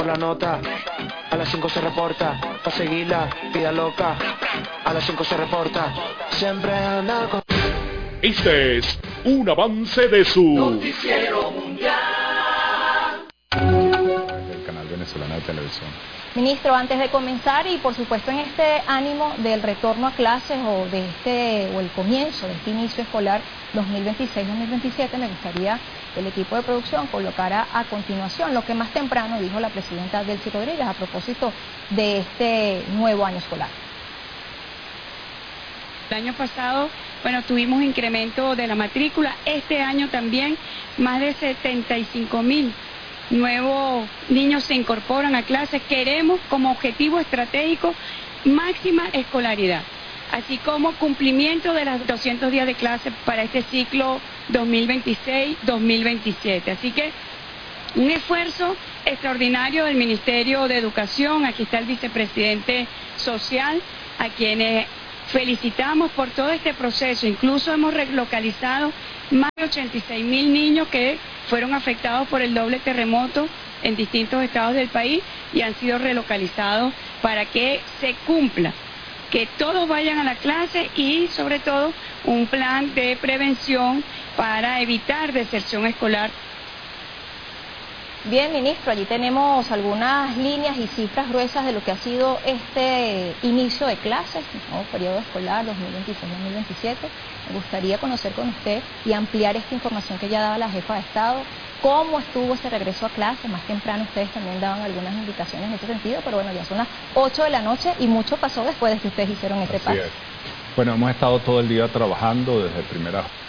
Por la nota, a las 5 se reporta, pa' seguirla, vida loca, a las 5 se reporta, siempre anda con... Este es un avance de su Noticiero Mundial del canal venezolano de televisión. Ministro, antes de comenzar y por supuesto en este ánimo del retorno a clases o el comienzo de este inicio escolar 2026-2027, me gustaría que el equipo de producción colocara a continuación lo que más temprano dijo la presidenta Delcy Rodríguez a propósito de este nuevo año escolar. El año pasado, tuvimos incremento de la matrícula. Este año también más de 75.000 nuevos niños se incorporan a clases. Queremos como objetivo estratégico máxima escolaridad, así como cumplimiento de los 200 días de clase para este ciclo 2026-2027. Así que un esfuerzo extraordinario del Ministerio de Educación. Aquí está el vicepresidente social, a quienes felicitamos por todo este proceso. Incluso hemos relocalizado más de 86.000 niños que fueron afectados por el doble terremoto en distintos estados del país y han sido relocalizados para que se cumpla, que todos vayan a la clase y sobre todo un plan de prevención para evitar deserción escolar. Bien, ministro, allí tenemos algunas líneas y cifras gruesas de lo que ha sido este inicio de clases, nuevo periodo escolar 2026-2027. Me gustaría conocer con usted y ampliar esta información que ya daba la jefa de Estado, cómo estuvo ese regreso a clases. Más temprano ustedes también daban algunas indicaciones en ese sentido, pero bueno, ya son las 8 de la noche y mucho pasó después de que ustedes hicieron este paso. Bueno, hemos estado todo el día trabajando desde primera